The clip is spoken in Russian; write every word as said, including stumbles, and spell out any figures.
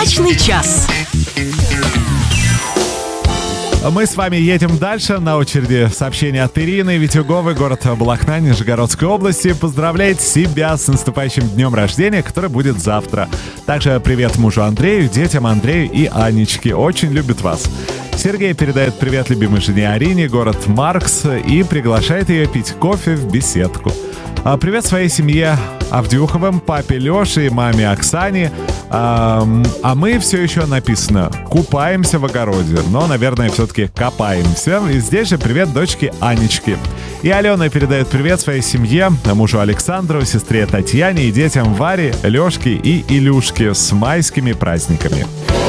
Брачный час. Мы с вами едем дальше. На очереди сообщение от Ирины Витюговой, город Балахна, Нижегородской области. Поздравляет себя с наступающим днем рождения, который будет завтра. Также привет мужу Андрею, детям Андрею и Анечке. Очень любит вас. Сергей передает привет любимой жене Арине, город Маркс, и приглашает ее пить кофе в беседку. Привет своей семье Авдюховым, папе Леше и маме Оксане. А, а мы все еще написано «купаемся в огороде», но, наверное, все-таки «копаемся». И здесь же привет дочке Анечке. И Алена передает привет своей семье, мужу Александру, сестре Татьяне и детям Варе, Лешке и Илюшке с майскими праздниками.